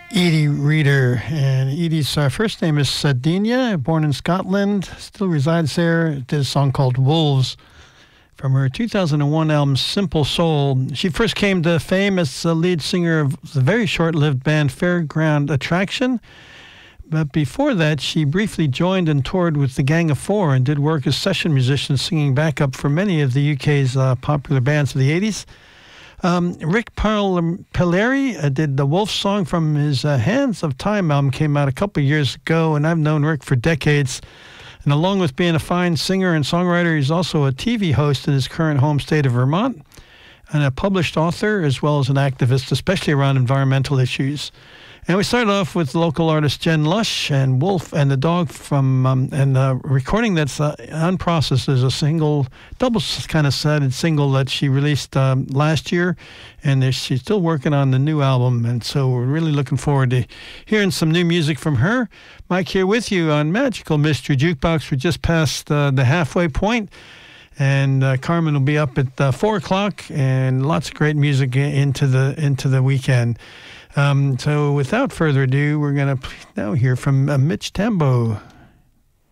Edie Reader, and Edie's first name is Sardinia, born in Scotland, still resides there. Did a song called Wolves from her 2001 album Simple Soul. She first came to fame as the lead singer of the very short-lived band Fairground Attraction, but before that she briefly joined and toured with the Gang of Four and did work as session musician singing backup for many of the UK's popular bands of the 80s. Rick Pelleri did the Wolf song from his Hands of Time album, came out a couple of years ago, and I've known Rick for decades. And along with being a fine singer and songwriter, he's also a TV host in his current home state of Vermont, and a published author as well as an activist, especially around environmental issues. And we started off with local artist Jen Lush and Wolf and the Dog from a recording that's unprocessed as a single, double kind of sided single that she released last year. And she's still working on the new album. And so we're really looking forward to hearing some new music from her. Mike here with you on Magical Mystery Jukebox. We're just past the halfway point. And Carmen will be up at 4 o'clock, and lots of great music into the weekend. So without further ado, we're going to now hear from Mitch Tambo.